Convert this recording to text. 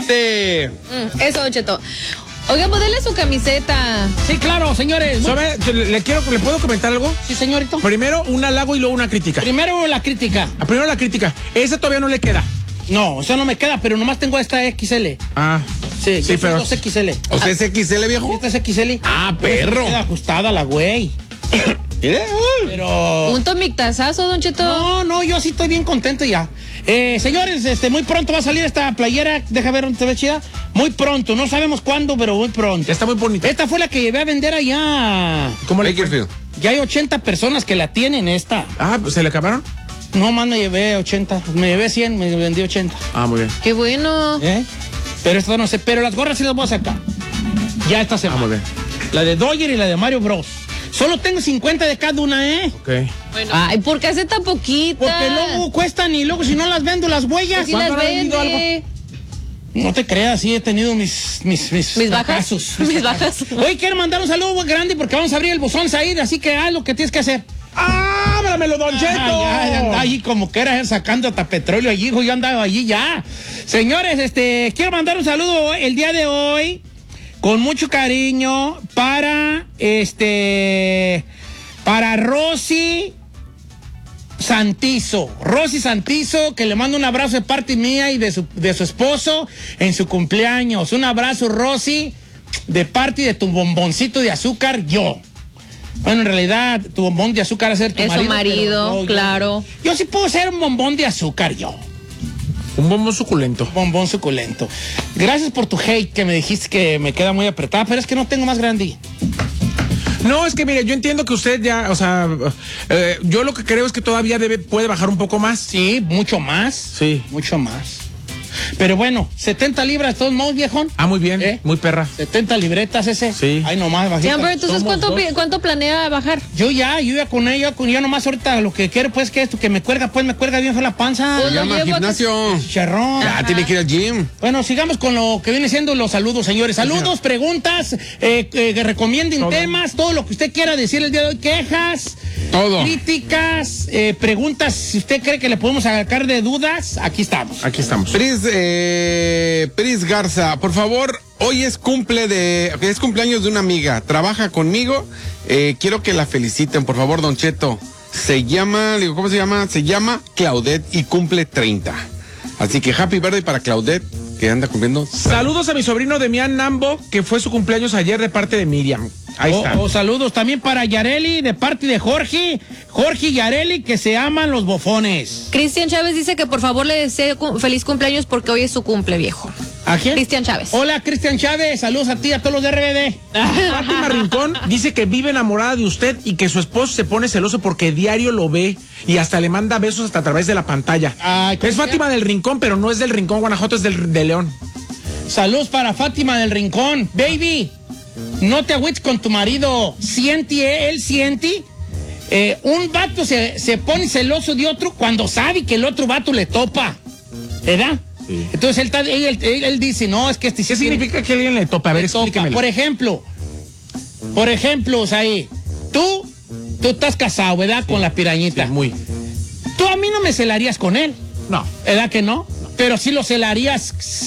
Eso, Don Cheto. Oiga, modele su camiseta. Sí, claro, señores. ¿Le puedo comentar algo? Sí, señorito. Primero un halago y luego una crítica. Primero la crítica. Primero la crítica. Esa todavía no le queda. No, eso no me queda, pero nomás tengo esta XL. Ah. Sí, pero... dos XL. ¿Usted es XL, viejo? Esta es XL. Ah, perro. Queda ajustada la güey. Pero... Un tomictazazo, Don Cheto. No, yo sí estoy bien contento ya. Señores, muy pronto va a salir esta playera. Deja ver dónde se ve chida. Muy pronto, no sabemos cuándo, pero muy pronto. Ya está muy bonita. Esta fue la que llevé a vender allá. ¿Cómo le Bakersfield. Ya hay 80 personas que la tienen esta. Ah, pues ¿se le acabaron? No, más me llevé 80. Me llevé 100, me vendí 80. Ah, muy bien. Qué bueno. Pero esto no sé. Pero las gorras sí las voy a sacar. Ya esta semana. muy bien. La de Dodger y la de Mario Bros. Solo tengo 50 de cada una, Ok. Bueno. Ay, ¿por qué hace tan poquita? Porque luego cuestan y luego si no las vendo las huellas. Si las ¿Cuándo han vendido vende. No te creas, sí he tenido mis bajas. fracasos. Mis bajas. Hoy quiero mandar un saludo muy grande porque vamos a abrir el buzón Said, así que haz lo que tienes que hacer. ¡Ábramelo, Don Cheto! Ya anda ahí como que era sacando hasta petróleo allí, hijo, yo andaba allí ya. Señores, quiero mandar un saludo el día de hoy con mucho cariño para Rosy Santizo. Rosy Santizo, que le mando un abrazo de parte mía y de su esposo en su cumpleaños. Un abrazo, Rosy, de parte de tu bomboncito de azúcar, yo. Bueno, en realidad, tu bombón de azúcar es ser tu marido. Es su marido, claro. Yo sí puedo ser un bombón de azúcar, yo. Un bombón suculento. Bombón suculento. Gracias por tu hate, que me dijiste que me queda muy apretada, pero es que no tengo más grande. No, es que mire, yo entiendo que usted ya, o sea, yo lo que creo es que todavía puede bajar un poco más. Sí, mucho más. Sí. Mucho más. Pero bueno, 70 libras, todos modos, viejón. Ah, muy bien, muy perra. 70 libretas ese. Sí. Ay, nomás, bajita. Ya, pero entonces, ¿cuánto planea bajar? Yo ya con ella, ya nomás ahorita lo que quiero, pues, que esto, que me cuelga bien fue la panza. Se llama gimnasio. Charrón. Ya tiene que ir al gym. Bueno, sigamos con lo que viene siendo los saludos, señores. Saludos, preguntas, que recomienden temas, todo lo que usted quiera decir el día de hoy, quejas, todo. Críticas, preguntas, si usted cree que le podemos sacar de dudas, aquí estamos. Aquí estamos. Pris Garza, por favor, hoy es cumpleaños de una amiga, trabaja conmigo, quiero que la feliciten, por favor, Don Cheto. ¿Cómo se llama? Se llama Claudette y cumple 30. Así que happy birthday para Claudette, que anda cumpliendo. Saludos a mi sobrino Demián Nambo, que fue su cumpleaños ayer de parte de Miriam. Ahí está. Saludos también para Yareli, de parte de Jorge y Yareli, que se aman los bofones. Cristian Chávez dice que por favor le desee feliz cumpleaños porque hoy es su cumple, viejo. ¿A quién? Cristian Chávez. Hola, Cristian Chávez, saludos a ti, a todos los de RBD. Fátima Rincón dice que vive enamorada de usted y que su esposo se pone celoso porque diario lo ve y hasta le manda besos hasta a través de la pantalla. Es Fátima del Rincón, pero no es del Rincón, Guanajuato, es de León. Saludos para Fátima del Rincón. Baby, no te agüites con tu marido. Él siente. Un vato se pone celoso de otro cuando sabe que el otro vato le topa. ¿Verdad? Sí. Entonces él dice, no, es que ¿qué significa que alguien le topa? A ver, explícamelo. Por ejemplo, Saí, tú estás casado, ¿verdad? Con la pirañita. Sí, muy. Tú a mí no me celarías con él. No. ¿Verdad que no? Pero sí lo celarías